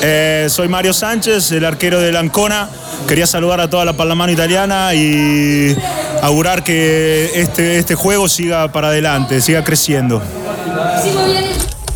Soy Mario Sánchez, el arquero del Ancona. Quería saludar a toda la Pallamano italiana y augurar que este juego siga para adelante, siga creciendo. Sí, muy bien.